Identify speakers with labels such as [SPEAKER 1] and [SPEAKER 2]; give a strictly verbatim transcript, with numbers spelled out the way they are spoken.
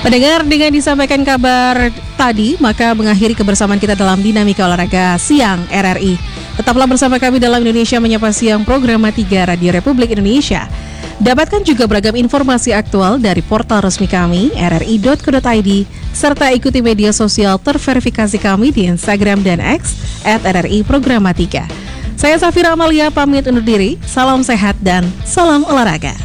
[SPEAKER 1] Pendengar, dengan disampaikan kabar tadi, maka mengakhiri kebersamaan kita dalam Dinamika Olahraga Siang R R I. Tetaplah bersama kami dalam Indonesia Menyapa Siang, program tiga Radio Republik Indonesia. Dapatkan juga beragam informasi aktual dari portal resmi kami r r i dot co dot i d, serta ikuti media sosial terverifikasi kami di Instagram dan X at r r i programa tiga. Saya Safira Amalia pamit undur diri, salam sehat dan salam olahraga.